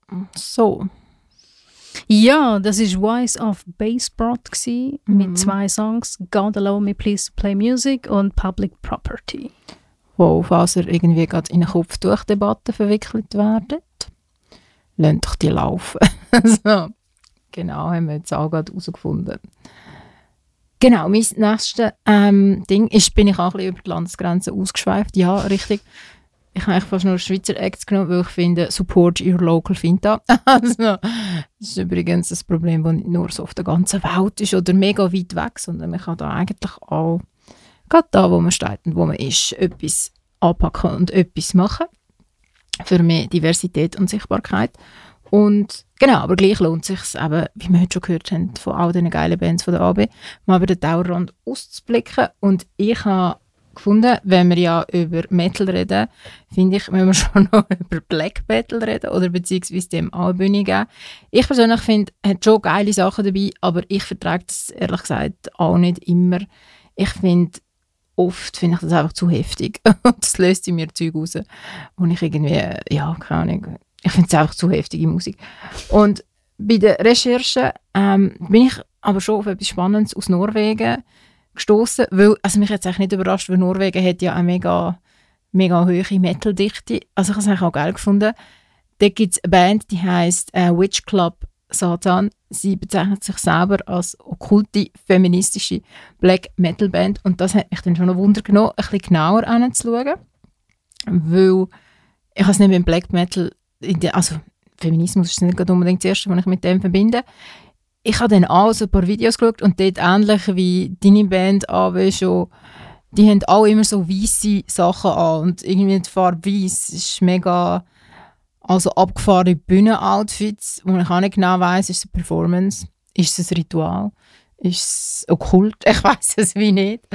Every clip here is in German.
So. Ja, das war Wise of Bassbrot mit 2 Songs, God Allow Me Please to Play Music und Public Property. Wo Faser irgendwie gerade in eine Kopftuchdebatte verwickelt werden. Lasst doch die laufen. So. Genau, haben wir jetzt auch gerade herausgefunden. Genau, mein nächstes Ding ist, bin ich auch ein bisschen über die Landesgrenze ausgeschweift. Ja, richtig. Ich habe eigentlich fast nur Schweizer Acts genommen, weil ich finde, support your local Finta. Also, das ist übrigens ein Problem, das nicht nur so auf der ganzen Welt ist oder mega weit weg, sondern man kann da eigentlich auch, gerade da, wo man steht und wo man ist, etwas anpacken und etwas machen. Für mehr Diversität und Sichtbarkeit. Und genau, aber gleich lohnt es sich eben, wie wir heute schon gehört haben, von all diesen geilen Bands von der AB, mal über den Dauerrand auszublicken. Und ich habe gefunden, wenn wir ja über Metal reden, finde ich, müssen wir schon noch über Black Metal reden oder beziehungsweise dem auch eine Bühne geben. Ich persönlich finde, es hat schon geile Sachen dabei, aber ich vertrage das ehrlich gesagt auch nicht immer. Ich finde, oft finde ich das einfach zu heftig und das löst in mir Zeug raus. Und ich irgendwie, ja, keine Ahnung, ich finde es einfach zu heftige Musik. Und bei der Recherche bin ich aber schon auf etwas Spannendes aus Norwegen gestoßen, weil, also mich jetzt eigentlich nicht überrascht, weil Norwegen hat ja eine mega hohe Metal-Dichte. Also ich habe es eigentlich auch geil gefunden. Da gibt es eine Band, die heisst Witch Club Satan. Sie bezeichnet sich selber als okkulte, feministische Black Metal Band und das hat mich dann schon ein Wunder genommen, ein bisschen genauer anzuschauen, weil ich habe es nicht mit Black Metal, also Feminismus ist nicht unbedingt das Erste, was ich mit dem verbinde. Ich habe dann auch so ein paar Videos geschaut und dort ähnlich wie deine Band AW schon, die haben auch immer so weisse Sachen an und irgendwie die Farbe weiss ist mega, also abgefahrene Bühnenoutfits, wo ich auch nicht genau weiss, ist es eine Performance, ist es ein Ritual, ist es okkult, ich weiss es wie nicht.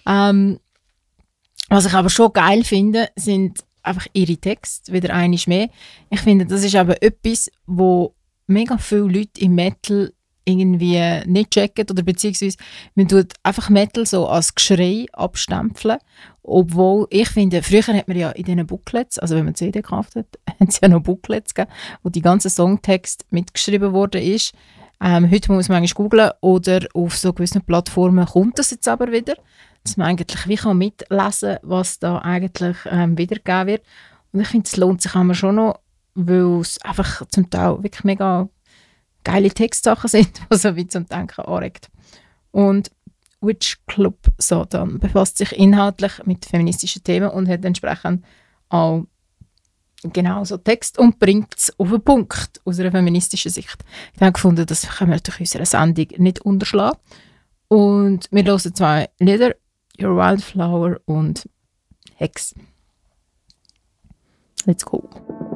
Was ich aber schon geil finde, sind einfach ihre Texte, wieder einiges mehr. Ich finde, das ist aber etwas, wo mega viele Leute im Metal irgendwie nicht checken oder beziehungsweise man tut einfach Metal so als Geschrei abstempeln, obwohl ich finde, früher hat man ja in diesen Booklets, also wenn man CD gekauft hat, hat es ja noch Booklets gegeben, wo die ganze Songtext mitgeschrieben worden ist. Heute muss man eigentlich googlen oder auf so gewissen Plattformen kommt das jetzt aber wieder, dass man eigentlich wie kann mitlesen, was da eigentlich wiedergegeben wird. Und ich finde, es lohnt sich auch schon noch, weil es einfach zum Teil wirklich mega geile Textsachen sind, die so wie zum Denken anregt. Und Witch Club Satan befasst sich inhaltlich mit feministischen Themen und hat entsprechend auch genau so Text und bringt es auf den Punkt aus einer feministischen Sicht. Ich habe gefunden, das können wir durch unsere Sendung nicht unterschlagen. Und wir hören 2 Lieder, Your Wildflower und Hex. Let's go.